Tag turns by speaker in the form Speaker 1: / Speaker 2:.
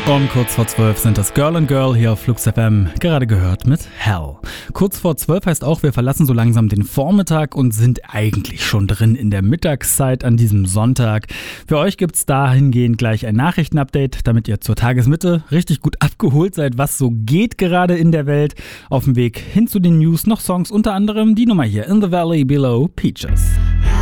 Speaker 1: Um kurz vor 12 sind das Girl and Girl hier auf Flux FM, gerade gehört mit Hell. Kurz vor 12 heißt auch, wir verlassen so langsam den Vormittag und sind eigentlich schon drin in der Mittagszeit an diesem Sonntag. Für euch gibt's dahingehend gleich ein Nachrichtenupdate, damit ihr zur Tagesmitte richtig gut abgeholt seid, was so geht gerade in der Welt. Auf dem Weg hin zu den News noch Songs, unter anderem die Nummer hier, In the Valley Below Peaches.